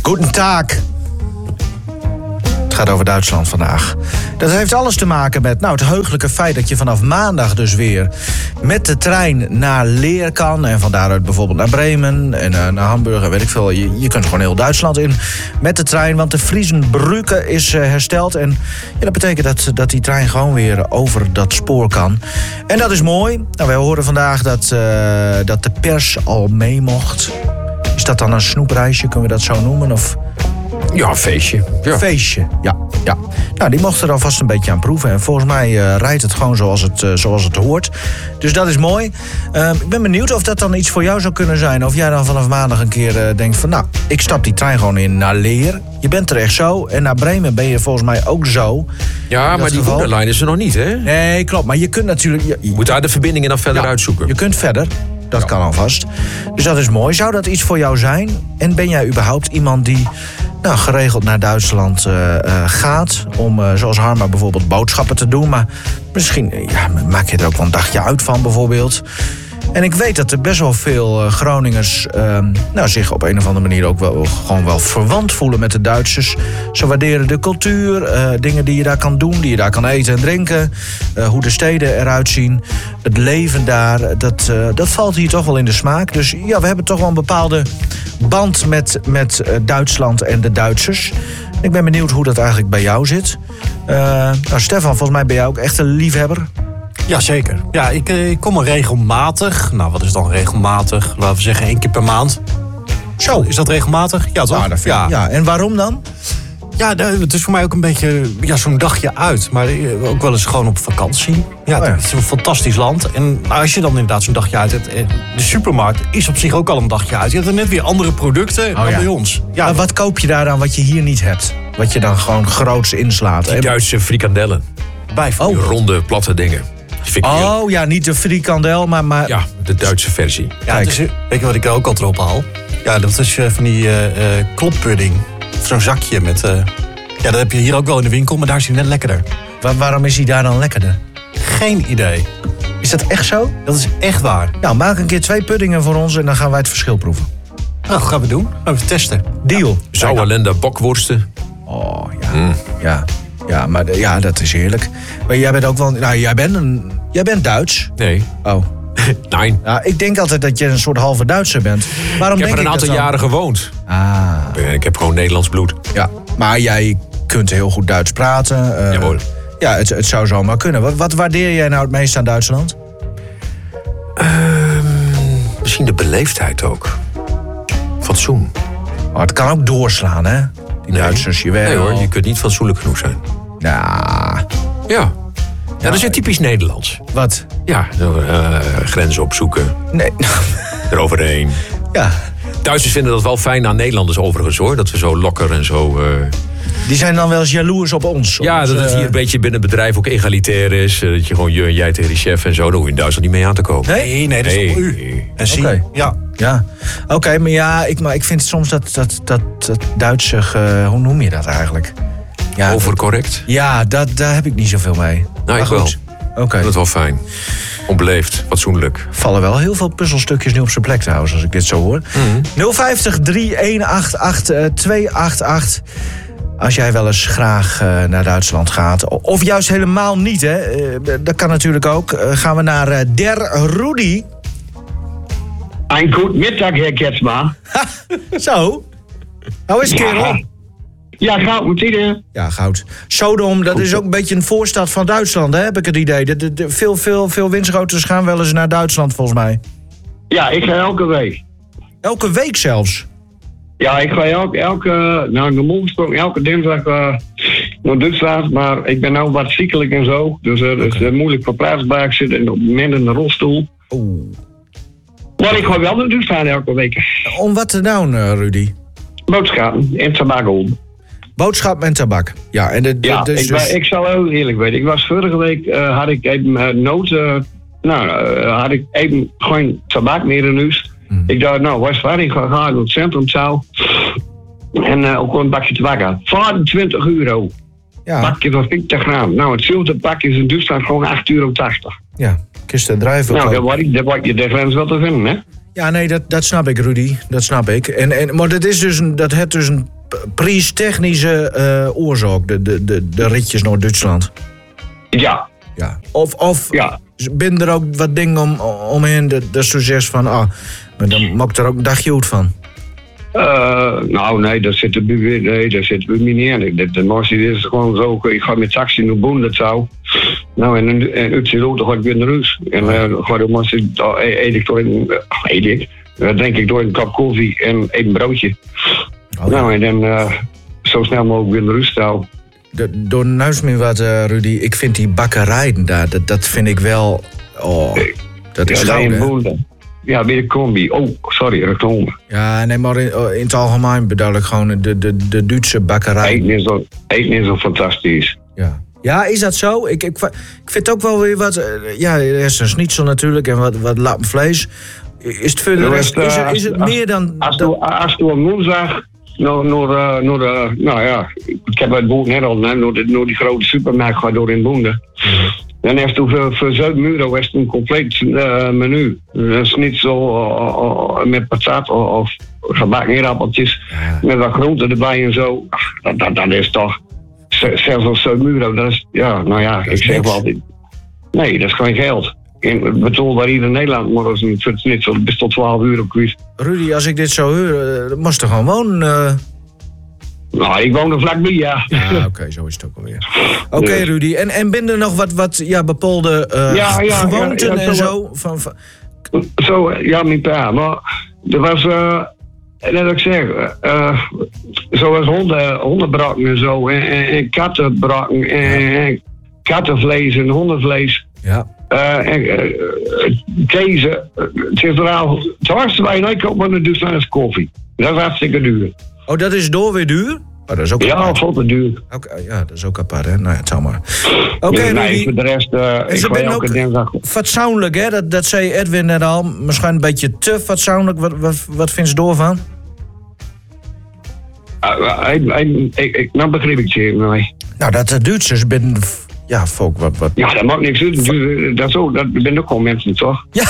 Guten Tag. Het gaat over Duitsland vandaag. Dat heeft alles te maken met het heugelijke feit dat je vanaf maandag dus weer met de trein naar Leer kan. En van daaruit bijvoorbeeld naar Bremen en naar Hamburg en weet ik veel. Je kunt gewoon heel Duitsland in met de trein. Want de Friesenbrücke is hersteld. En dat betekent dat die trein gewoon weer over dat spoor kan. En dat is mooi. Wij horen vandaag dat de pers al mee mocht. Is dat dan een snoepreisje, kunnen we dat zo noemen? Of... Ja, een feestje. Ja. Feestje, ja. Nou, die mochten er alvast een beetje aan proeven. En volgens mij rijdt het gewoon zoals het hoort. Dus dat is mooi. Ik ben benieuwd of dat dan iets voor jou zou kunnen zijn. Of jij dan vanaf maandag een keer denkt van... ik stap die trein gewoon in naar Leer. Je bent er echt zo. En naar Bremen ben je volgens mij ook zo. Ja, maar die Wunderlijn is er nog niet, hè? Nee, klopt. Maar je kunt natuurlijk... Je moet daar de verbindingen dan verder uitzoeken. Je kunt verder. Dat kan alvast. Dus dat is mooi. Zou dat iets voor jou zijn? En ben jij überhaupt iemand die geregeld naar Duitsland gaat... om, zoals Harma bijvoorbeeld, boodschappen te doen... maar misschien maak je er ook wel een dagje uit van bijvoorbeeld... En ik weet dat er best wel veel Groningers zich op een of andere manier ook gewoon wel verwant voelen met de Duitsers. Ze waarderen de cultuur, dingen die je daar kan doen, die je daar kan eten en drinken. Hoe de steden eruit zien, het leven daar, dat valt hier toch wel in de smaak. Dus ja, we hebben toch wel een bepaalde band met Duitsland en de Duitsers. Ik ben benieuwd hoe dat eigenlijk bij jou zit. Stefan, volgens mij ben jij ook echt een liefhebber. Jazeker. Ja, ik kom er regelmatig. Nou, wat is dan regelmatig? Laten we zeggen 1 keer per maand. Zo. Is dat regelmatig? Ja, toch? Ja, en waarom dan? Ja, het is voor mij ook een beetje zo'n dagje uit. Maar ook wel eens gewoon op vakantie. Ja, het is een fantastisch land. En als je dan inderdaad zo'n dagje uit hebt... De supermarkt is op zich ook al een dagje uit. Je hebt er net weer andere producten dan bij ons. Ja, maar wat koop je daar dan wat je hier niet hebt? Wat je dan gewoon groots inslaat? Die Duitse frikandellen. Die ronde, platte dingen. Ja, niet de frikandel, maar... Ja, de Duitse versie. Ja, weet je wat ik er ook altijd op haal? Ja, dat is van die kloppudding. Zo'n zakje met... dat heb je hier ook wel in de winkel, maar daar is hij net lekkerder. Waarom is hij daar dan lekkerder? Geen idee. Is dat echt zo? Dat is echt waar. Nou, maak een keer 2 puddingen voor ons en dan gaan wij het verschil proeven. Nou, gaan we doen. Gaan we testen. Deal. Sauerländer bokworsten. Oh, ja. Ja, maar dat is heerlijk. Maar jij bent ook wel... Nou, jij bent Duits. Nee. Oh. Nee. Nou, ik denk altijd dat je een soort halve Duitser bent. Waarom ik heb er een aantal jaren gewoond. Ik heb gewoon Nederlands bloed. Ja, maar jij kunt heel goed Duits praten. Jawohl. Ja, het zou zomaar kunnen. Wat waardeer jij nou het meest aan Duitsland? Misschien de beleefdheid ook. Fatsoen. Oh, het kan ook doorslaan, hè? Die Duitsers, je wel. Nee hoor, je kunt niet fatsoenlijk genoeg zijn. Ja, dat is typisch Nederlands. Wat? Ja, grenzen opzoeken. Nee. Eroverheen. Ja. Duitsers vinden dat wel fijn aan Nederlanders overigens hoor. Dat we zo lokker en zo... Die zijn dan wel eens jaloers op ons. Ja, dat het hier een beetje binnen het bedrijf ook egalitair is. Dat je gewoon je en jij tegen de chef en zo. Daar hoef je in Duitsland niet mee aan te komen. Nee, dat is voor u. En zie. Okay. Ja. Oké, maar ik vind soms dat Duitse... hoe noem je dat eigenlijk? Ja, overcorrect? Ja, daar heb ik niet zoveel mee. Nou, ik wel. Oké. Dat is wel fijn. Onbeleefd, fatsoenlijk. Vallen wel heel veel puzzelstukjes nu op zijn plek trouwens, als ik dit zo hoor. 050 3188 288. Als jij wel eens graag naar Duitsland gaat. Of juist helemaal niet, hè. Dat kan natuurlijk ook. Gaan we naar Der Rudi. Een goed middag, heer Ketsma. Zo. Nou is het, kerel. Ja, goud moet iedereen. Ja, goud. Sodom, dat is ook een beetje een voorstad van Duitsland, hè, heb ik het idee. Veel windschoten gaan wel eens naar Duitsland, volgens mij. Ja, ik ga elke week. Elke week zelfs? Ja, ik ga elke dinsdag naar Duitsland. Maar ik ben nou wat ziekelijk en zo. Dus het is moeilijk voor praatbaar. Ik zit op het moment in de rolstoel. Maar ik ga wel naar Duitsland elke week. Om wat te doen, Rudy? Boodschappen en tabak. Boodschap en tabak. Ja, en ik zal heel eerlijk weten. Ik was vorige week, had ik even had ik even gewoon tabak meer in huis. Ik dacht, was waar, ik ga naar het centrumzaal. En ook een bakje tabak aan. €24. Ja. Bakje van 50 gram. Nou, hetzelfde pakje is in Duitsland gewoon €8,80. Ja, kist en drijven. Nou, daar word je de grens wel te vinden, hè? Ja, nee, dat snap ik, Rudy. Dat snap ik. Maar dat heeft dus een prijstechnische oorzaak, de ritjes naar Duitsland. Ja. Ja. Of Ja. binnen er ook wat dingen omheen dat je zegt van, maar dan maakt er ook een dagje uit van. Nou, nee, dat zit er bij mij niet in. De morsie is gewoon zo, ik ga met taxi naar Boendentouw. Nou, en uit zijn auto ga ik weer naar huis. En ga de morsie, dan drink ik door een kop koffie en eet een broodje. Okay. Nou, en dan zo snel mogelijk weer naar huis touw. Door nuis me wat, Rudy, ik vind die bakkerijen daar, dat vind ik wel, dat is goud, hè? Ja, weer de combi. Oh, sorry, reclame. Ja, nee, maar in het algemeen bedoel ik gewoon de Duitse bakkerij. Eten is zo fantastisch. Ja, is dat zo? Ik vind ook wel weer wat, er is een schnitzel natuurlijk en wat lappen vlees. Is het verder is het meer dan... Als je op woensdag nou ja, ik heb het boek net al, door die grote supermarkt gaat door in Boende. Dan heeft u voor €7 is een compleet menu. Een schnitzel met patat of gebakken eerappeltjes. Ja. Met wat groenten erbij en zo. Dat is toch, zelfs als €7, dat is, ja, nou ja, ik zeg wel altijd. Nee, dat is geen geld. Ik bedoel, waar hier in Nederland maar als een schnitzel bis tot €12 kwijt. Rudy, als ik dit zo hoor, dan moest je gewoon wonen. Nou, ik woon er vlakbij, ja. Ja, oké, zo is het ook alweer. Oké, Rudy. En ben er nog wat bepaalde gewoonten en zo? Zo, ja, mijn pa. Maar er was, net als ik zeg, zoals hondenbrakken en zo. En kattenbrakken en kattenvlees en hondenvlees. Ja. Kezen. Het is het hardste waar je nooit koopt, maar dus is koffie. Dat is hartstikke duur. Oh, dat is door weer duur? Oh, dat is ook ja, valt het duur. Ja, dat is ook apart, hè? Nou ja, het zal maar. Oké, nee, voor de rest, ik ga elke dinsdag... Fatsoenlijk, hè? Dat zei Edwin net al. Misschien een beetje te fatsoenlijk. Wat vindt ze door van? Nou begreep ik het nee. Nou, dat de Duitsers binnen... Ja, volk, wat... Ja, dat maakt niks uit. Dat zijn ook wel mensen, toch? Ja,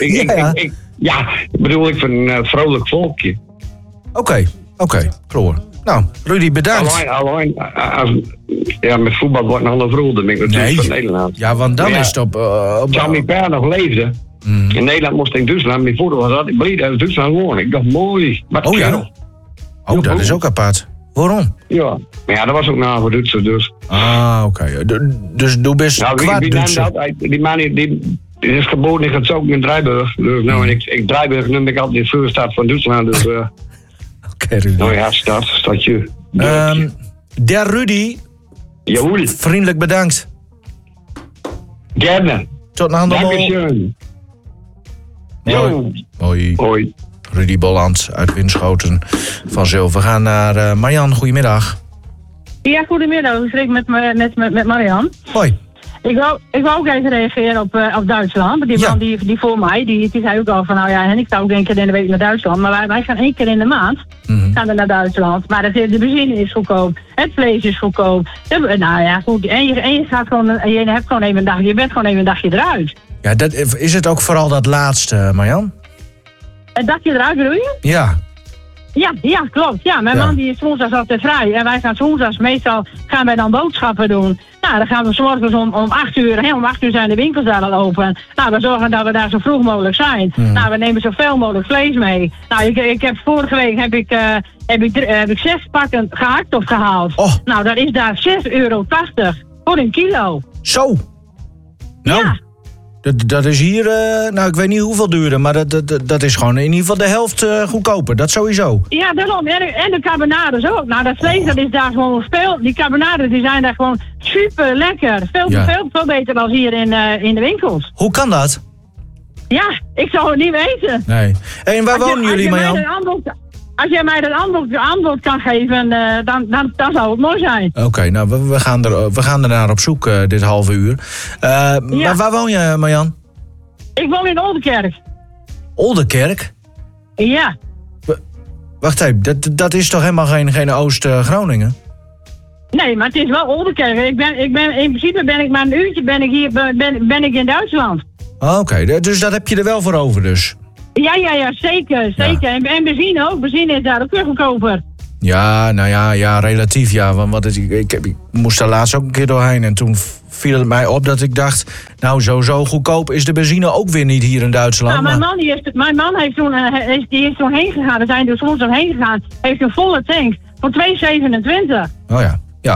ik bedoel, ik vind een vrolijk volkje. Oké, kloor. Nou, Rudy, bedankt. Alleen met voetbal wordt een ander vroeg, dan ben ik natuurlijk van Nederland. Ja, want dan is het op... Als mijn pa nog leefde, in Nederland moest ik in Duitsland, mijn voeder was altijd blij uit Duitsland wonen. Ik dacht, mooi, wat kerel. Oh, dat is ook apart. Waarom? Ja, maar ja, dat was ook na voor Duitsers dus. Ah, oké. Dus doe best kwaad Duitser. Die man die is geboren in het ook in Drijburg. Dus nou, en ik Drijburg noem ik altijd de vuurstad van Duitsland. Dus, Oké, Rudy. Nou ja, stadje. Der Rudy. Jawohl. Vriendelijk bedankt. Gerne. Tot een ander moment. Dankeschön. Hoi. Rudy Bolland uit Winschoten van Zil. We gaan naar Marian. Goedemiddag. Ja, goedemiddag. Ik spreek met Marian. Hoi. Ik wou ook even reageren op Duitsland. Die man die voor mij, die zei ook al van, nou ja, en ik zou ook 1 keer in de week naar Duitsland. Maar wij gaan 1 keer in de maand gaan we naar Duitsland. Maar de benzine is goedkoop, het vlees is goedkoop. Nou ja, goed. En je hebt gewoon even een dag, je bent gewoon even een dagje eruit. Ja, is het ook vooral dat laatste, Marian? Een dagje eruit bedoel je? Ja. Ja, klopt. Ja, mijn man die is woensdags altijd vrij. En wij gaan woensdags, meestal gaan wij dan boodschappen doen. Nou, dan gaan we 's morgens om 8 uur. Om 8 uur zijn de winkels daar al open. Nou, we zorgen dat we daar zo vroeg mogelijk zijn. Nou, we nemen zoveel mogelijk vlees mee. Nou, ik heb vorige week heb ik 6 pakken gehaktstof gehaald. Oh. Nou, dat is daar €6,80 voor 1 kilo. Zo. Nou. Ja. Dat is hier, ik weet niet hoeveel duurder, maar dat is gewoon in ieder geval de helft goedkoper. Dat sowieso. Ja, daarom. En de carbonades ook. Nou, dat vlees dat is daar gewoon veel. Die carbonades die zijn daar gewoon super lekker. Veel beter dan hier in de winkels. Hoe kan dat? Ja, ik zou het niet weten. Nee. En waar wonen jullie, Marjan? Als jij mij dat antwoord kan geven, dan zou het mooi zijn. Oké, nou, we gaan er naar op zoek dit halve uur. Maar waar woon je, Marjan? Ik woon in Oldenkerk. Oldenkerk? Ja. Wacht even, dat is toch helemaal geen Oost-Groningen? Nee, maar het is wel Oldenkerk. In principe ben ik maar een uurtje ben ik in Duitsland. Oké, dus dat heb je er wel voor over dus? Ja, zeker. Ja. En benzine ook. Benzine is daar ook weer goedkoper. Ja, nou ja, relatief ja. Want ik moest daar laatst ook een keer doorheen. En toen viel het mij op dat ik dacht... nou, zo goedkoop is de benzine ook weer niet hier in Duitsland. Nou, mijn man heeft toen heen gegaan. We zijn dus woensdag heen gegaan. Heeft een volle tank voor 2,27. Oh ja.